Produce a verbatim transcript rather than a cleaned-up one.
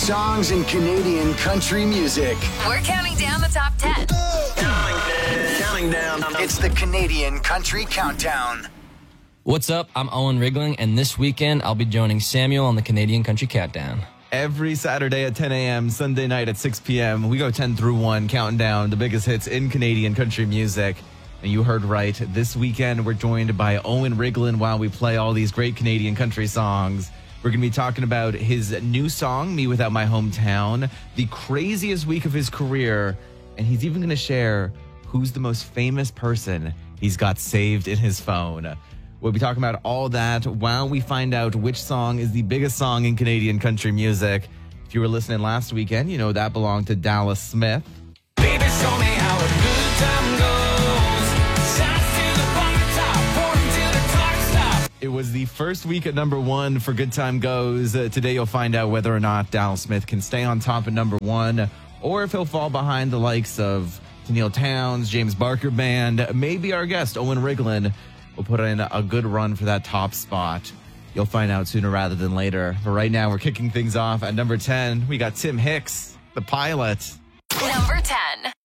songs in Canadian country music. We're counting down the top ten. Counting down. It's the Canadian Country Countdown. What's up? I'm Owen Rigling, and this weekend I'll be joining Samuel on the Canadian Country Countdown. Every Saturday at ten a.m., Sunday night at six p.m., we go ten through one, counting down the biggest hits in Canadian country music. And you heard right, this weekend we're joined by Owen Rigling while we play all these great Canadian country songs. We're going to be talking about his new song, Me Without My Hometown, the craziest week of his career, and he's even going to share who's the most famous person he's got saved in his phone. We'll be talking about all that while we find out which song is the biggest song in Canadian country music. If you were listening last weekend, you know that belonged to Dallas Smith. Baby, show me how a good time goes. Shots to the bar top, pour 'em till the clock stops. It was the first week at number one for Good Time Goes. Uh, today you'll find out whether or not Dallas Smith can stay on top at number one, or if he'll fall behind the likes of Neil Towns, James Barker Band. Maybe our guest, Owen Rigling, will put in a good run for that top spot. You'll find out sooner rather than later. But right now, we're kicking things off at number ten. We got Tim Hicks, The Pilot. Number ten.